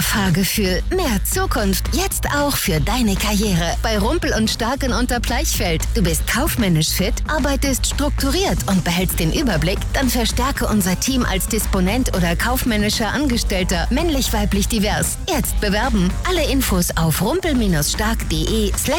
mehr Fahrgefühl, mehr Zukunft. Jetzt auch für deine Karriere. Bei Rumpel und Stark in Unterbleichfeld. Du bist kaufmännisch fit, arbeitest strukturiert und behältst den Überblick? Dann verstärke unser Team als Disponent oder kaufmännischer Angestellter. Männlich, weiblich, divers. Jetzt bewerben. Alle Infos auf rumpel-stark.de/.